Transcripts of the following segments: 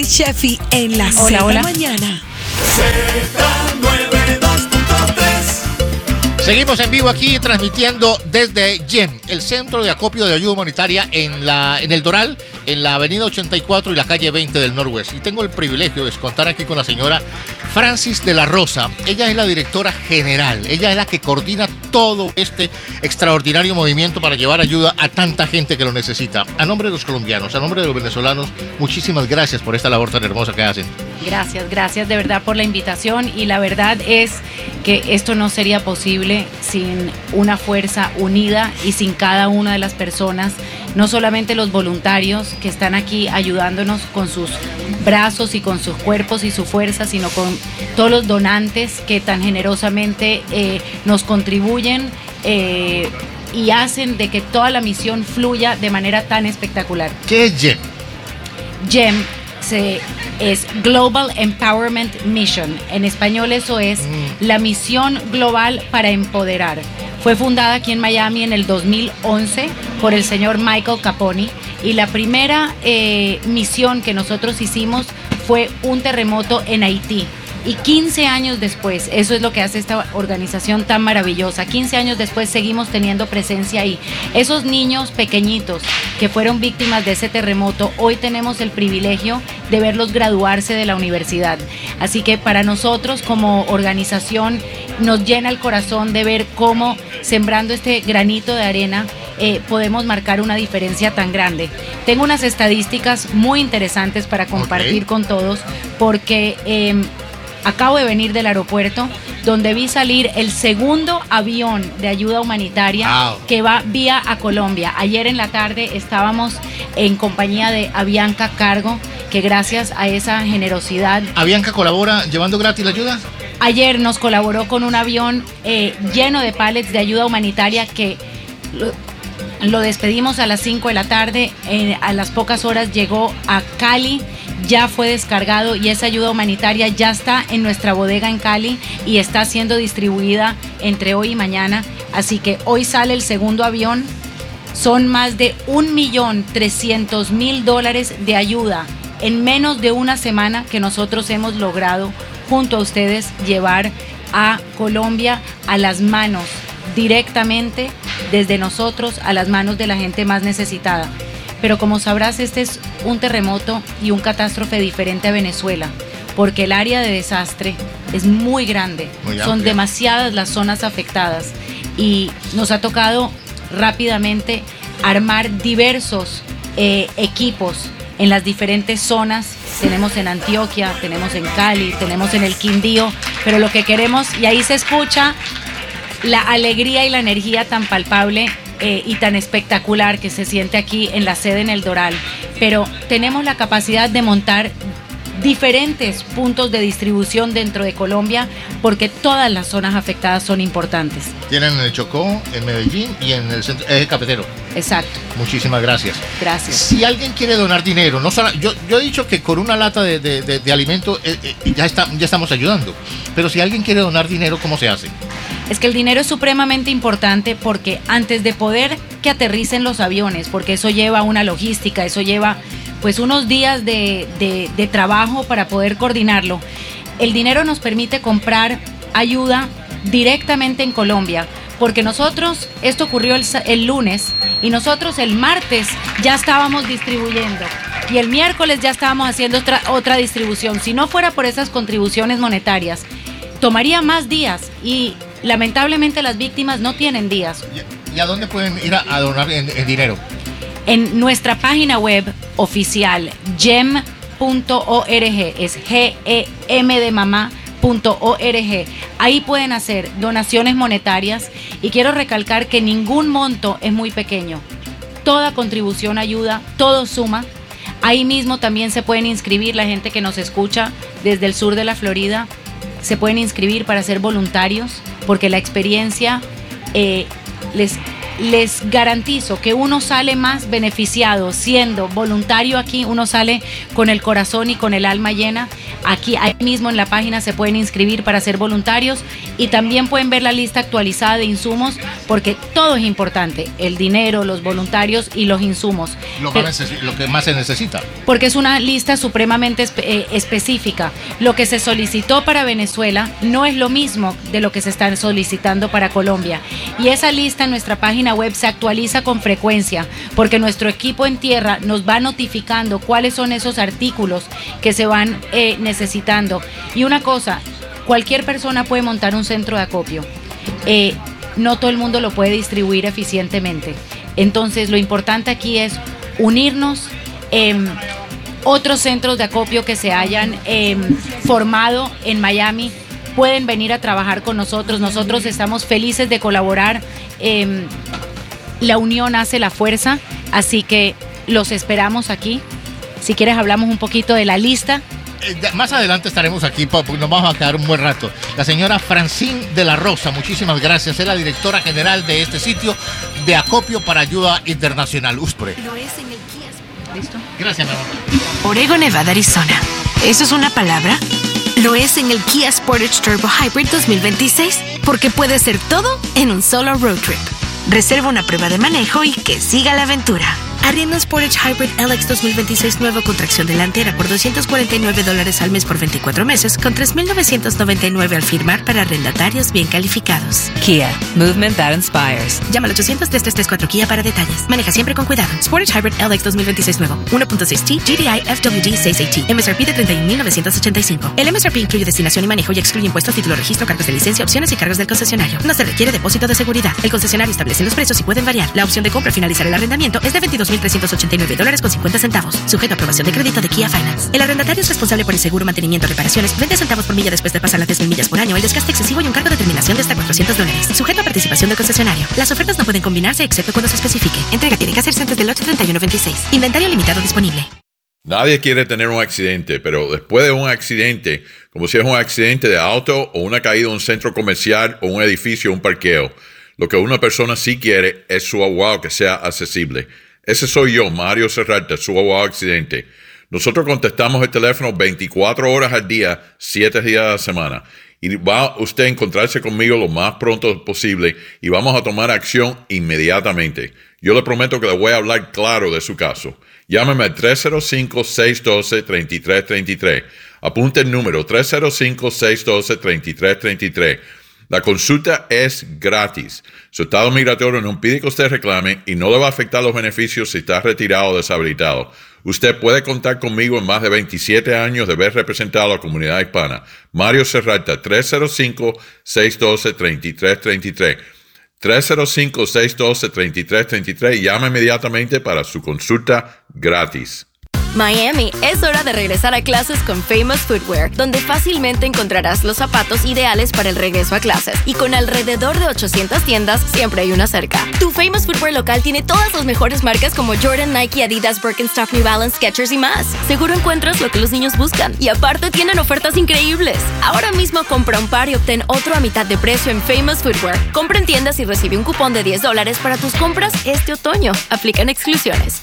Sheffi en la Hola, hola. mañana. Seguimos en vivo aquí transmitiendo desde GEM, el Centro de Acopio de Ayuda Humanitaria en el Doral, en la avenida 84 y la calle 20 del Norwest. Y tengo el privilegio de contar aquí con la señora Francis de la Rosa. Ella es la directora general, ella es la que coordina todo este extraordinario movimiento para llevar ayuda a tanta gente que lo necesita. A nombre de los colombianos, a nombre de los venezolanos, muchísimas gracias por esta labor tan hermosa que hacen. Gracias de verdad por la invitación, y la verdad es que esto no sería posible sin una fuerza unida y sin cada una de las personas, no solamente los voluntarios que están aquí ayudándonos con sus brazos y con sus cuerpos y su fuerza, sino con todos los donantes que tan generosamente nos contribuyen y hacen de que toda la misión fluya de manera tan espectacular. ¿Qué es GEM? GEM es Global Empowerment Mission. En español eso es la misión global para empoderar. Fue fundada aquí en Miami en el 2011 por el señor Michael Caponi, y la primera misión que nosotros hicimos fue un terremoto en Haití. Y 15 años después, eso es lo que hace esta organización tan maravillosa, 15 años después seguimos teniendo presencia ahí. Esos niños pequeñitos que fueron víctimas de ese terremoto, hoy tenemos el privilegio de verlos graduarse de la universidad. Así que para nosotros como organización nos llena el corazón de ver cómo, sembrando este granito de arena, podemos marcar una diferencia tan grande. Tengo unas estadísticas muy interesantes para compartir con todos, porque acabo de venir del aeropuerto, donde vi salir el segundo avión de ayuda humanitaria que va vía a Colombia. Ayer en la tarde estábamos en compañía de Avianca Cargo, que gracias a esa generosidad... ¿Avianca colabora llevando gratis la ayuda? Ayer nos colaboró con un avión lleno de pallets de ayuda humanitaria que lo despedimos a las 5 de la tarde. A las pocas horas llegó a Cali, ya fue descargado, y esa ayuda humanitaria ya está en nuestra bodega en Cali y está siendo distribuida entre hoy y mañana. Así que hoy sale el segundo avión. Son más de $1.300.000 de ayuda en menos de una semana que nosotros hemos logrado junto a ustedes llevar a Colombia a las manos, directamente desde nosotros a las manos de la gente más necesitada. Pero como sabrás, este es un terremoto y un catástrofe diferente a Venezuela, porque el área de desastre es muy grande, son demasiadas las zonas afectadas, y nos ha tocado rápidamente armar diversos equipos en las diferentes zonas. Tenemos en Antioquia, tenemos en Cali, tenemos en el Quindío, pero lo que queremos, y ahí se escucha la alegría y la energía tan palpable y tan espectacular que se siente aquí en la sede en el Doral, pero tenemos la capacidad de montar diferentes puntos de distribución dentro de Colombia, porque todas las zonas afectadas son importantes. Tienen en el Chocó, en Medellín y en el centro cafetero. Exacto. Muchísimas gracias. Gracias. Si alguien quiere donar dinero, no solo, yo he dicho que con una lata de alimento ya estamos ayudando, pero si alguien quiere donar dinero, ¿cómo se hace? Es que el dinero es supremamente importante, porque antes de poder que aterricen los aviones, porque eso lleva una logística, eso lleva pues unos días de trabajo para poder coordinarlo, el dinero nos permite comprar ayuda directamente en Colombia, porque nosotros, esto ocurrió el lunes, y nosotros el martes ya estábamos distribuyendo, y el miércoles ya estábamos haciendo otra distribución. Si no fuera por esas contribuciones monetarias, tomaría más días, y lamentablemente las víctimas no tienen días. ¿Y a dónde pueden ir a donar en dinero? En nuestra página web oficial, gem.org, es GEM de mamá.org. Ahí pueden hacer donaciones monetarias, y quiero recalcar que ningún monto es muy pequeño. Toda contribución ayuda, todo suma. Ahí mismo también se pueden inscribir la gente que nos escucha desde el sur de la Florida. Se pueden inscribir para ser voluntarios, porque la experiencia les garantizo que uno sale más beneficiado siendo voluntario aquí. Uno sale con el corazón y con el alma llena. Aquí, ahí mismo en la página se pueden inscribir para ser voluntarios, y también pueden ver la lista actualizada de insumos, porque todo es importante, el dinero, los voluntarios y los insumos. Lo que más se necesita. Porque es una lista supremamente específica. Lo que se solicitó para Venezuela no es lo mismo de lo que se está solicitando para Colombia. Y esa lista en nuestra página web se actualiza con frecuencia, porque nuestro equipo en tierra nos va notificando cuáles son esos artículos que se van necesitando. Y una cosa, cualquier persona puede montar un centro de acopio. No todo el mundo lo puede distribuir eficientemente. Entonces, lo importante aquí es unirnos. Otros centros de acopio que se hayan formado en Miami pueden venir a trabajar con nosotros. Nosotros estamos felices de colaborar. La unión hace la fuerza, así que los esperamos aquí. Si quieres, hablamos un poquito de la lista. Más adelante estaremos aquí porque nos vamos a quedar un buen rato. La señora Francine de la Rosa, muchísimas gracias. Es la directora general de este sitio de acopio para ayuda internacional, USPRE. Lo es en el Kia. ¿Listo? Gracias, mi amor. Oregon, Nevada, Arizona. ¿Eso es una palabra? Lo es en el Kia Sportage Turbo Hybrid 2026, porque puede ser todo en un solo road trip. Reserva una prueba de manejo y que siga la aventura. Arrienda un Sportage Hybrid LX 2026 nuevo con tracción delantera por $249 al mes por 24 meses, con $3,999 al firmar para arrendatarios bien calificados. Kia, movement that inspires. Llama al 800-3334 Kia para detalles. Maneja siempre con cuidado. Sportage Hybrid LX 2026 nuevo. 1.6T GDI FWD 6AT. MSRP de $31,985. El MSRP incluye destinación y manejo y excluye impuestos, título, registro, cargos de licencia, opciones y cargos del concesionario. No se requiere depósito de seguridad. El concesionario establece los precios y pueden variar. La opción de compra al finalizar el arrendamiento es de $22,389.50, sujeto a aprobación de crédito de Kia Finance. El arrendatario es responsable por el seguro, mantenimiento, reparaciones, 20 centavos por milla después de pasar las 10,000 millas por año, el desgaste excesivo y un cargo de terminación de hasta $400, sujeto a participación del concesionario. Las ofertas no pueden combinarse excepto cuando se especifique. Entrega tiene que hacerse antes del 8/31/26. Inventario limitado disponible. Nadie quiere tener un accidente, pero después de un accidente, como si es un accidente de auto o una caída en un centro comercial o un edificio o un parqueo, lo que una persona sí quiere es su abogado que sea accesible. Ese soy yo, Mario Serralta, su abogado accidente. Nosotros contestamos el teléfono 24 horas al día, 7 días a la semana. Y va usted a encontrarse conmigo lo más pronto posible y vamos a tomar acción inmediatamente. Yo le prometo que le voy a hablar claro de su caso. Llámeme al 305-612-3333. Apunte el número 305-612-3333. La consulta es gratis. Su estado migratorio no impide que usted reclame y no le va a afectar los beneficios si está retirado o deshabilitado. Usted puede contar conmigo en más de 27 años de haber representado a la comunidad hispana. Mario Serralta, 305-612-3333. 305-612-3333 y llama inmediatamente para su consulta gratis. Miami, es hora de regresar a clases con Famous Footwear, donde fácilmente encontrarás los zapatos ideales para el regreso a clases. Y con alrededor de 800 tiendas, siempre hay una cerca. Tu Famous Footwear local tiene todas las mejores marcas como Jordan, Nike, Adidas, Birkenstock, New Balance, Skechers y más. Seguro encuentras lo que los niños buscan. Y aparte tienen ofertas increíbles. Ahora mismo compra un par y obtén otro a mitad de precio en Famous Footwear. Compra en tiendas y recibe un cupón de $10 para tus compras este otoño. Aplican exclusiones.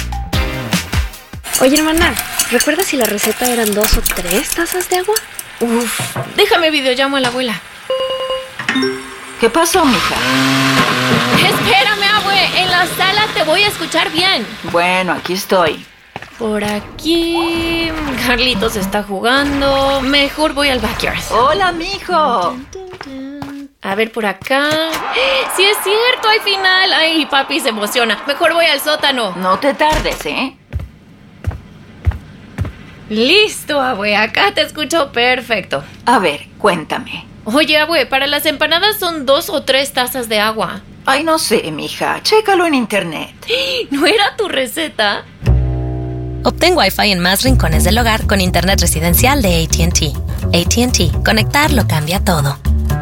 Oye, hermana, ¿recuerdas si la receta eran 2 o 3 tazas de agua? Uf, déjame videollamo a la abuela. ¿Qué pasó, mija? Espérame, abue, en la sala te voy a escuchar bien. Bueno, aquí estoy. Por aquí, Carlitos está jugando. Mejor voy al backyard. Hola, mijo. A ver, por acá. Sí es cierto, hay final. Ay, papi se emociona. Mejor voy al sótano. No te tardes, ¿eh? Listo, abue, acá te escucho perfecto. A ver, cuéntame. Oye, abue, para las empanadas son 2 o 3 tazas de agua. Ay, no sé, mija, chécalo en internet. ¿No era tu receta? Obtén Wi-Fi en más rincones del hogar con internet residencial de AT&T. AT&T, conectar lo cambia todo.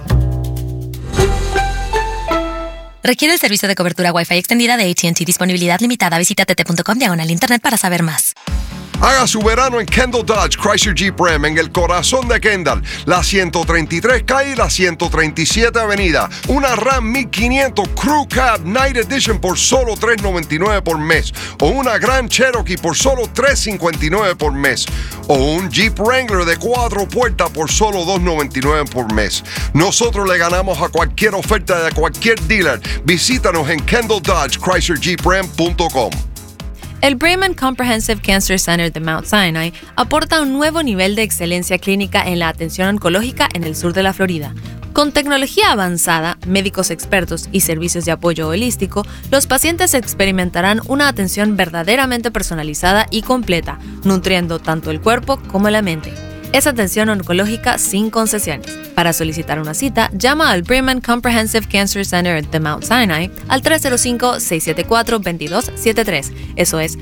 Requiere el servicio de cobertura Wi-Fi extendida de AT&T. Disponibilidad limitada. Visita tt.com/internet para saber más. Haga su verano en Kendall Dodge Chrysler Jeep Ram, en el corazón de Kendall, la 133 calle y la 137 avenida. Una Ram 1500 Crew Cab Night Edition por solo $399 por mes. O una Grand Cherokee por solo $359 por mes. O un Jeep Wrangler de 4 puertas por solo $299 por mes. Nosotros le ganamos a cualquier oferta de cualquier dealer. Visítanos en KendallDodgeChryslerJeepRam.com. El Brigham Comprehensive Cancer Center de Mount Sinai aporta un nuevo nivel de excelencia clínica en la atención oncológica en el sur de la Florida. Con tecnología avanzada, médicos expertos y servicios de apoyo holístico, los pacientes experimentarán una atención verdaderamente personalizada y completa, nutriendo tanto el cuerpo como la mente. Es atención oncológica sin concesiones. Para solicitar una cita, llama al Brigham Comprehensive Cancer Center de Mount Sinai al 305-674-2273. Eso es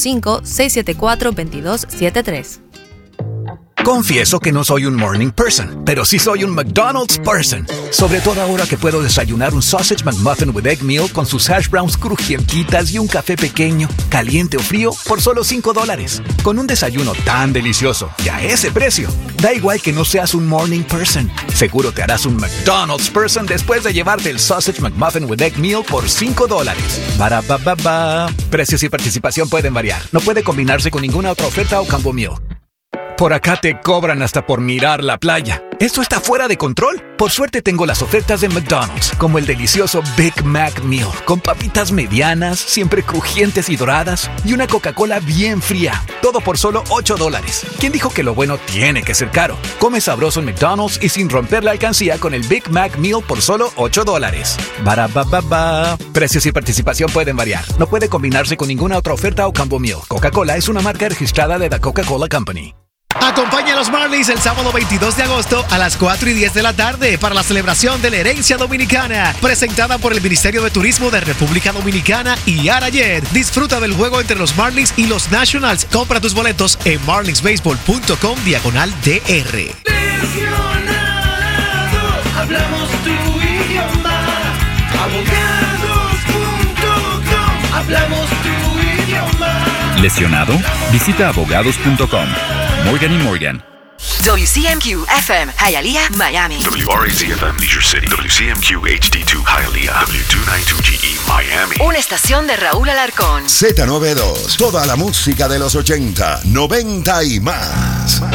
305-674-2273. Confieso que no soy un morning person, pero sí soy un McDonald's person. Sobre todo ahora que puedo desayunar un Sausage McMuffin with Egg Meal con sus hash browns crujientitas y un café pequeño, caliente o frío, por solo $5. Con un desayuno tan delicioso y a ese precio, da igual que no seas un morning person. Seguro te harás un McDonald's person después de llevarte el Sausage McMuffin with Egg Meal por $5. Ba-da-ba-ba-ba. Precios y participación pueden variar. No puede combinarse con ninguna otra oferta o combo meal. Por acá te cobran hasta por mirar la playa. ¿Esto está fuera de control? Por suerte tengo las ofertas de McDonald's, como el delicioso Big Mac Meal, con papitas medianas, siempre crujientes y doradas, y una Coca-Cola bien fría. Todo por solo $8. ¿Quién dijo que lo bueno tiene que ser caro? Come sabroso en McDonald's y sin romper la alcancía con el Big Mac Meal por solo $8. Ba-da-ba-ba-ba. Precios y participación pueden variar. No puede combinarse con ninguna otra oferta o combo meal. Coca-Cola es una marca registrada de The Coca-Cola Company. Acompaña a los Marlins el sábado 22 de agosto a las 4:10 de la tarde para la celebración de la herencia dominicana, presentada por el Ministerio de Turismo de República Dominicana y Arayet. Disfruta del juego entre los Marlins y los Nationals. Compra tus boletos en marlinsbaseball.com/DR. Hablamos tu idioma. Abogados.com. Hablamos tu idioma. ¿Lesionado? Visita abogados.com. Morgan & Morgan. WCMQ-FM, Hialeah, Miami. WRAC-FM, Leisure City. WCMQ-HD2, Hialeah. W292GE, Miami. Una estación de Raúl Alarcón. Z92, toda la música de los 80, 90 y más.